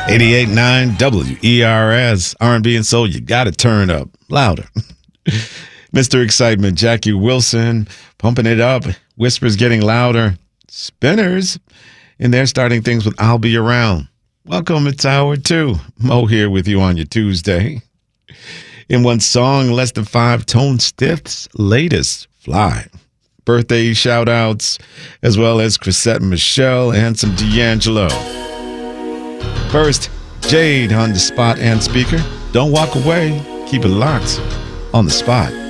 88.9 WERS, R&B and soul, you gotta turn up louder. Mr. Excitement, Jackie Wilson, pumping it up. Whispers getting louder. Spinners, and they're starting things with I'll Be Around. Welcome, it's hour 2. Mo here with you on your Tuesday. In one song, less than 5 Tone Stiff's latest, Fly. Birthday shout-outs, as well as Chrisette and Michelle and some D'Angelo. First, Jade on the spot and speaker. Don't walk away. Keep it locked on the spot.